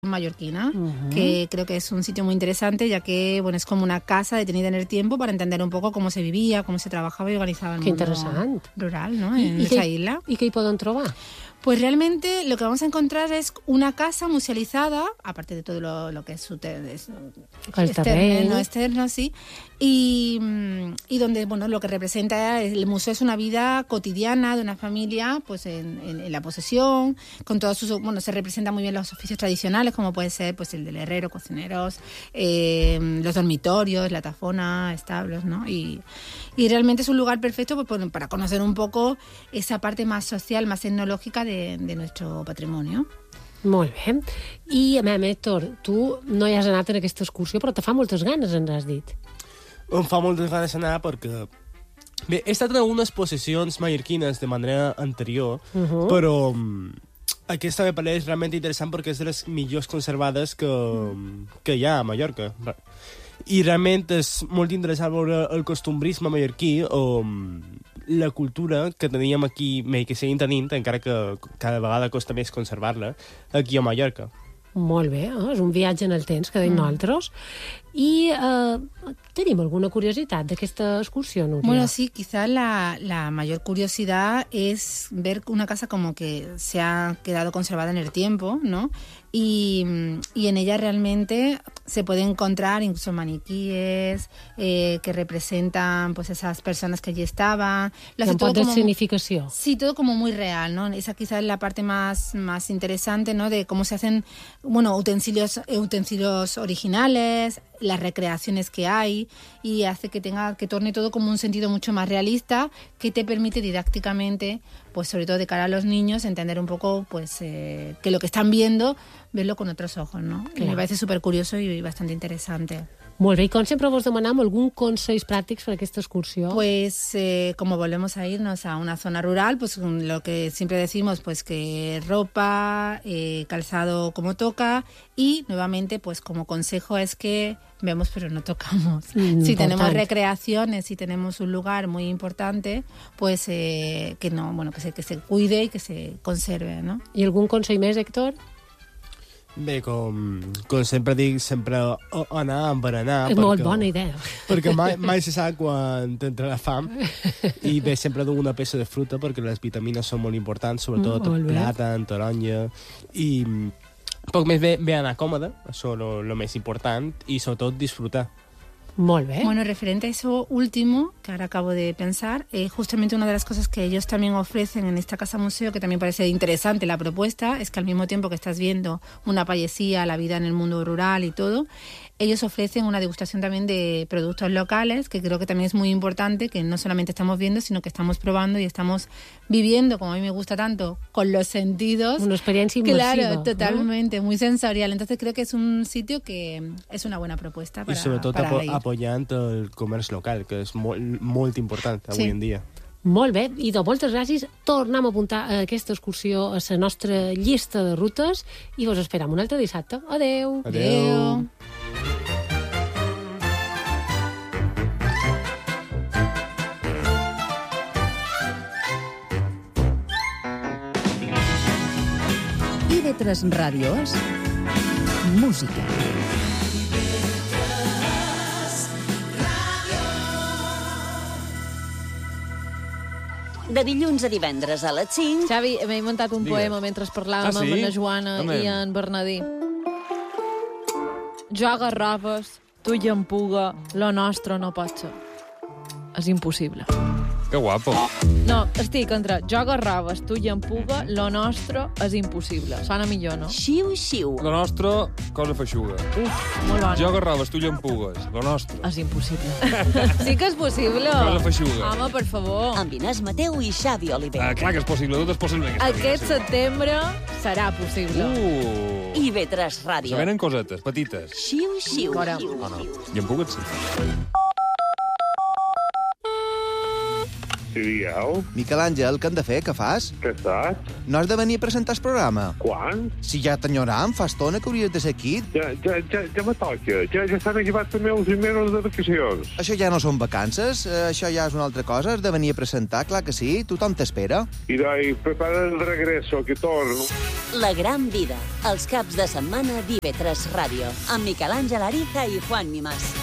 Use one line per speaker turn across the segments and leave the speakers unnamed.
mallorquina, que creo que es un sitio muy interesante, ya que bueno, es como una casa detenida en el tiempo para entender un poco cómo se vivia, cómo se trabajaba y organizaba el mundo rural, ¿no? En esa isla.
¿Y qué poden trobar?
Pues realmente lo que vamos a encontrar es una casa musealizada, aparte de todo lo que es externo, sí, y donde bueno, lo que representa el museo es una vida cotidiana de una familia, pues en la posesión, con todos sus, bueno, se representan muy bien los oficios tradicionales, como puede ser pues el del herrero, cocineros, los dormitorios, la tafona, establos, ¿no? Y realmente es un lugar perfecto pues, para conocer un poco esa parte más social, más tecnológica de nuestro patrimonio.
Molt bé. I, a més, Héctor, tu no hi has anat en aquesta excursió, però te fa moltes ganes, ens has dit.
Em fa moltes ganes d'anar perquè... Bé, he estat en algunes possessions mallorquines de manera anterior, però aquesta me pareix realment interessant perquè és de les millors conservades que hi ha a Mallorca. I realment és molt interessant veure el costumbrisme mallorquí o la cultura que teníem aquí, que seguim tenint, encara que cada vegada costa més conservar-la, aquí a Mallorca.
Molt bé, és un viatge en el temps que deim nosaltres. I tenim alguna curiositat d'aquesta excursió, Núria?
Bueno, sí, quizás la mayor curiosidad es ver una casa como que se ha quedado conservada en el tiempo, ¿no? Y en ella realmente se puede encontrar incluso maniquíes que representan pues esas personas que allí estaban.
Un poc de significació.
Sí, todo como muy real, ¿no? Esa quizás es la parte más interesante, ¿no? De cómo se hacen, bueno, utensilios originales, las recreaciones que hay, y hace que torne todo como un sentido mucho más realista, que te permite didácticamente, pues sobre todo de cara a los niños, entender un poco pues que lo que están viendo, verlo con otros ojos, ¿no? Que me parece súper curioso y bastante interesante.
Molt bé, i com sempre vos demanam algun consells pràctics per aquesta excursió?
Pues como volvemos a irnos a una zona rural, pues lo que siempre decimos, pues que ropa, calzado como toca, y nuevamente pues como consejo es que vemos pero no tocamos. Si tenemos recreaciones, si tenemos un lugar muy importante, pues que se cuide y que se conserve, ¿no?
I algun consell més, Héctor?
Bé, com sempre dic, sempre anar amb berenar.
És molt bona idea.
Perquè mai se sap quan t'entrarà fam. I bé, sempre duc una peça de fruta perquè les vitamines són molt importants, sobretot plàtan, taronja. I poc més bé anar còmode, això és el més important, i sobretot disfrutar.
Molt bé.
Bueno, referente a eso último, que ahora acabo de pensar, justamente una de las cosas que ellos también ofrecen en esta casa museo, que también parece interesante la propuesta, es que al mismo tiempo que estás viendo una payesía, la vida en el mundo rural y todo, ellos ofrecen una degustación también de productos locales, que creo que también es muy importante, que no solamente estamos viendo, sino que estamos probando y estamos viviendo, como a mí me gusta tanto, con los sentidos.
Una experiencia inmersiva.
Claro, totalmente, ¿no? Muy sensorial. Entonces creo que es un sitio que es una buena propuesta para ir.
I sobretot apoyant el comerç local, que és molt important avui en dia.
Molt bé, i de moltes gràcies. Tornem a apuntar aquesta excursió a la nostra llista de rutes i vos esperam un altre dissabte. Adeu.
Adeu.
IB3 Ràdio és música.
De dilluns a divendres a les 5...
Xavi, m'he muntat un poema mentre parlàvem amb la Joana i en Bernadí. Jo garrofes, tu llampuga, lo nostre no pot ser. És impossible.
Que guapo.
No, estic entre jo garrofes, tu llampuga, lo nostre és impossible. Sona millor, no?
Xiu, xiu.
Lo nostre, cosa feixuga.
Uf, molt bona.
Jo garrofes, tu llampugues. Lo nostre.
És impossible. Sí que és possible.
Cosa feixuga.
Home, per favor.
Amb Inés Mateu i Xavi Oliver.
Clar que és possible, tot és possible.
Aquest setembre serà possible.
IB3 Ràdio.
Se venen cosetes, petites.
Xiu, xiu.
Fora.
Oh, no. Llampugues, sí.
Sí, digueu.
Miquel Àngel, què hem de fer? Què fas?
Què estàs?
No has de venir a presentar el programa?
Quan?
Si ja t'enyoram, fa estona que hauries de ser aquí.
Ja me toca. Ja estan acabats els meus mesos de vacacions.
Això ja no són vacances, això ja és una altra cosa. Has de venir a presentar, clar que sí. Tothom t'espera.
I doi, prepara el regreso, que torno.
La gran vida. Els caps de setmana d'IV3 Ràdio. Amb Miquel Àngel Ariza i Juan Mimás.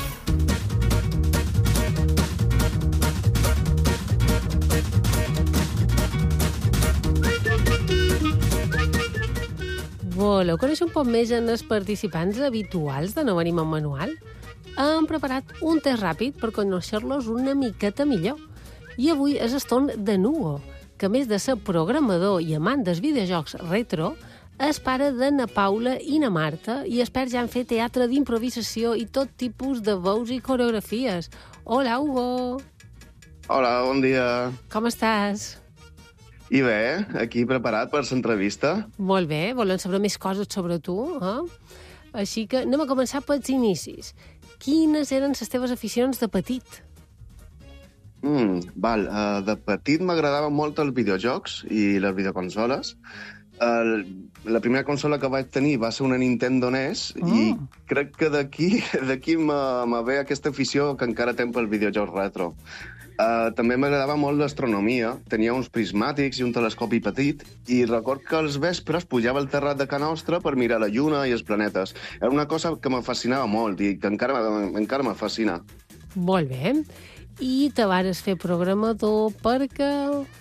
Voleu conèixer un poc més en els participants habituals de No Venim amb Manual? Hem preparat un test ràpid per conèixer-los una miqueta millor. I avui és el torn de Nugo, que a més de ser programador i amant dels videojocs retro, és pare de na Paula i na Marta i experts ja han fet teatre d'improvisació i tot tipus de veus i coreografies. Hola, Hugo!
Hola, bon dia.
Com estàs?
I bé, aquí preparat per l'entrevista.
Molt bé, volem saber més coses sobre tu, Així que anem a començar pels inicis. Quines eren les teves aficions de petit?
De petit m'agradaven molt els videojocs i les videoconsoles. La primera consola que vaig tenir va ser una Nintendo NES i crec que d'aquí me ve aquesta afició que encara tenc pels videojocs retro. També m'agradava molt l'astronomia. Tenia uns prismàtics i un telescopi petit i record que als vespres pujava al terrat de casa nostra per mirar la lluna i els planetes. Era una cosa que me fascinava molt i que encara me fascina.
Molt bé. I te vares fer programador perquè...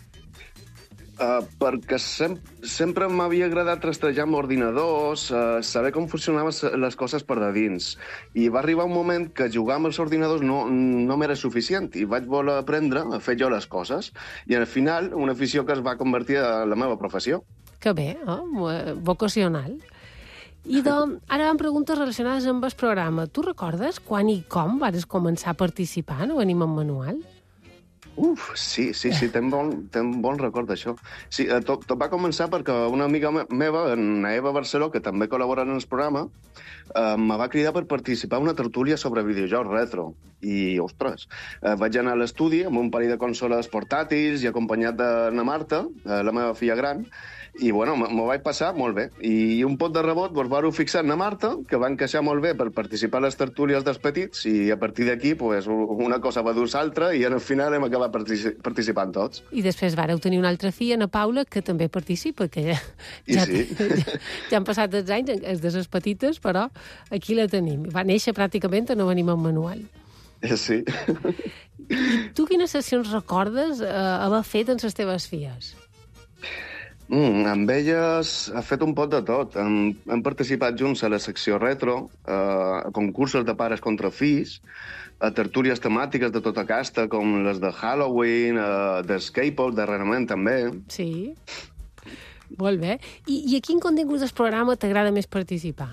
Perquè sempre m'havia agradat trastejar amb ordinadors, saber com funcionaven les coses per de dins. I va arribar un moment que jugar amb els ordinadors no m'era suficient i vaig voler aprendre a fer jo les coses. I al final, una afició que es va convertir en la meva professió.
Que bé, vocacional. I ara van preguntes relacionades amb el programa. Tu recordes quan i com vares començar a participar? No venim amb manual?
Sí, tenc bon record d'això. Sí, tot va començar perquè una amiga meva, na Eva Barceló, que també col·labora en el programa, me va cridar per participar en una tertúlia sobre videojocs retro. I, ostres, vaig anar a l'estudi amb un parell de consoles portàtils i acompanyat de na Marta, la meva filla gran, i, bueno, m'ho vaig passar molt bé. I un pot de rebot vos vau fixar en na Marta, que va encaixar molt bé per participar a les tertúlies dels petits, i a partir d'aquí, pues, una cosa va dur l'altra, i al final hem acabat participant tots.
I després vareu tenir una altra filla, na Paula, que també participa, que ja han passat els anys, és de les petites, però aquí la tenim. Va néixer pràcticament a No Venim amb Manual.
Sí.
I tu quines sessions recordes haver fet amb les teves filles?
Amb elles ha fet un pot de tot. Hem participat junts a la secció retro, a concursos de pares contra fills, a tertúlies temàtiques de tota casta, com les de Halloween, de Skateboard, darrerament també.
Sí, molt bé. I a quin contingut del programa t'agrada més participar?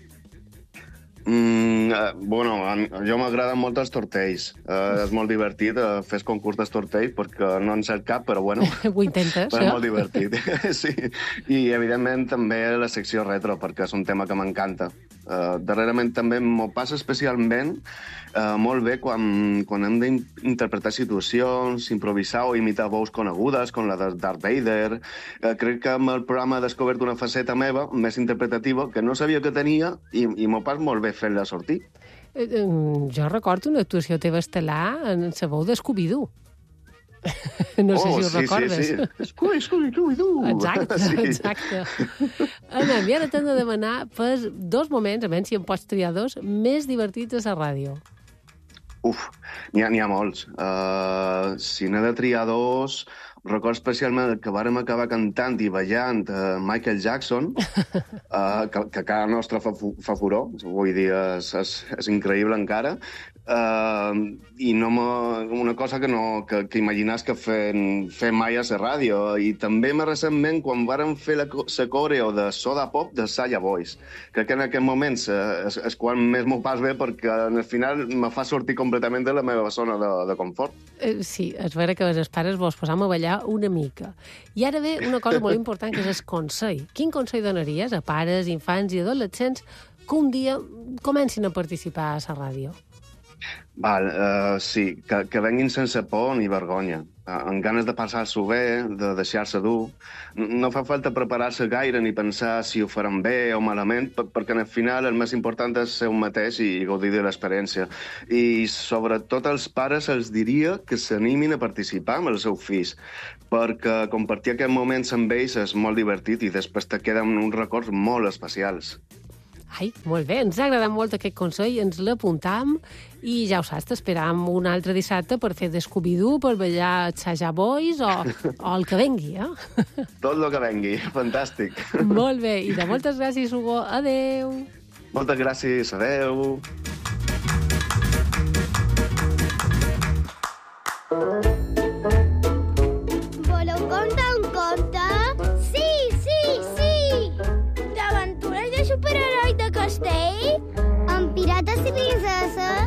Bueno, jo m'agraden molt els tortells. És molt divertit fer el concurs dels tortells, perquè no en sé cap, però bueno.
Ho intentes,
però és molt divertit, sí. I, evidentment, també la secció retro, perquè és un tema que m'encanta. Darrerament també m'ho passa especialment molt bé quan hem d'interpretar situacions, improvisar o imitar veus conegudes, com la de Darth Vader. Crec que amb el programa he descobert una faceta meva, més interpretativa, que no sabia que tenia i m'ho pas molt bé fent-la sortir.
Jo recordo una actuació teva estel·lar en la veu de Scooby-Doo. No sé si ho recordes.
Sí. Scooby-Doo.
Exacte. Anem, i ara t'hem de demanar per 2 moments, a veure si en pots triar 2, més divertits a la ràdio.
N'hi ha molts. Si n'he de triar 2, recordo especialment que vàrem acabar cantant i ballant Michael Jackson, que a casa nostra fa furor, vull dir, és increïble encara, i una cosa que imaginàs que fem mai a la ràdio. I també més recentment quan vàrem fer la coreo de Soda Pop de Saya Boys. Crec que en aquest moment és quan més m'ho pas bé, perquè al final me fa sortir completament de la meva zona de confort.
Sí, és vera que els pares vos posam a ballar una mica. I ara ve una cosa molt important, que és el consell. Quin consell donaries a pares, infants i adolescents que un dia comencin a participar a la ràdio?
Sí, que venguin sense por ni vergonya. amb ganes de passar-s'ho bé, de deixar-se dur. No fa falta preparar-se gaire ni pensar si ho faran bé o malament, perquè al final el més important és ser un mateix i gaudir de l'experiència. I sobretot als pares els diria que s'animin a participar amb els seus fills, perquè compartir aquests moments amb ells és molt divertit i després te queden uns records molt especials.
Ai, molt bé, ens ha agradat molt aquest consell, ens l'apuntam i ja ho saps, t'esperam un altre dissabte per fer Scooby-Doo, per ballar Saja Boys o el que vengui, eh?
Tot el que vengui, fantàstic.
Molt bé, i de moltes gràcies, Hugo. Adeu.
Moltes gràcies, adeu.
Voleu contar un conte? Sí, sí, sí! D'aventures de superheroi de castell? Amb pirates i princeses?